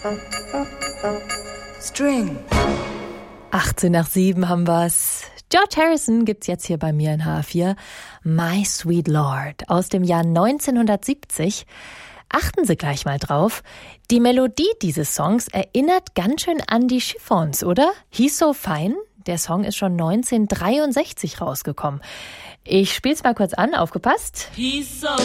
String. 18:07 haben wir's. George Harrison gibt's jetzt hier bei mir in H4. My Sweet Lord aus dem Jahr 1970. Achten Sie gleich mal drauf. Die Melodie dieses Songs erinnert ganz schön an die Chiffons, oder? He's So Fine? Der Song ist schon 1963 rausgekommen. Ich spiel's mal kurz an, aufgepasst. He's so